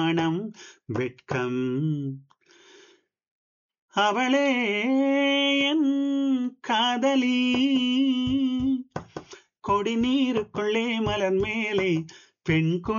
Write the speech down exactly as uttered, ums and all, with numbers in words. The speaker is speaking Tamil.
நாணம் வெட்கம் அவளே என் காதலி கொடி நீருக்குள்ளே மலர் மேலே பெண்